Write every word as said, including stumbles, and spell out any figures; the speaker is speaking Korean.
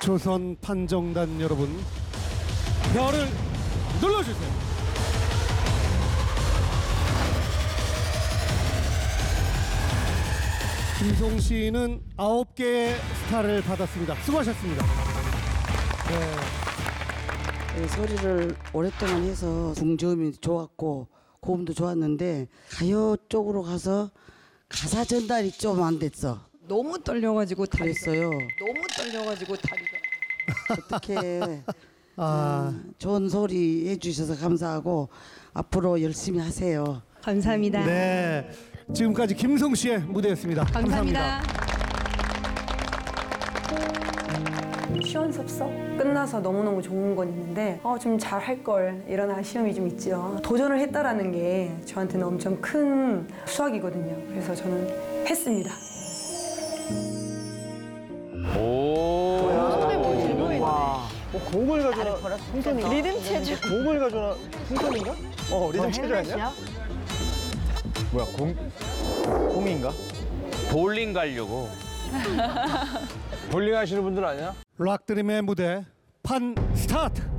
조선 판정단 여러분, 별을 눌러주세요. 김송 씨는 아홉 개의 스타를 받았습니다. 수고하셨습니다. 네. 네, 소리를 오랫동안 해서 중저음이 좋았고 고음도 좋았는데 가요 쪽으로 가서 가사 전달이 좀 안 됐어. 너무 떨려가지고 다리가 그랬어요. 너무 떨려가지고 다리가 어떻게 아, 좋은 소리 해주셔서 감사하고 앞으로 열심히 하세요. 감사합니다. 네. 지금까지 김송 씨의 무대였습니다. 감사합니다. 시원섭섭 끝나서 너무너무 좋은 건 있는데 어, 좀 잘 할 걸 이런 아쉬움이 좀 있죠. 도전을 했다라는 게 저한테는 엄청 큰 수확이거든요. 그래서 저는 했습니다. 오. 뭐 곡을 가져나 풍선인가? 리듬 체조. 곡을 가져나 풍선인가? 어 리듬 체조 아니야? 뭐야 공 공인가? 볼링 가려고. 볼링 하시는 분들 아니야? 락드림의 무대 판 스타트.